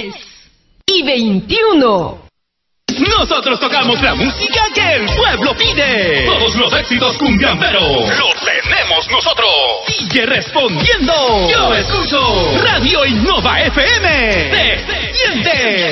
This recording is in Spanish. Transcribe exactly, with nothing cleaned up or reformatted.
diez y veintiuno. Nosotros tocamos la música que el pueblo pide. Todos los éxitos cumbiamberos los tenemos nosotros. Sigue respondiendo. Yo escucho Radio Innova F M. Se siente.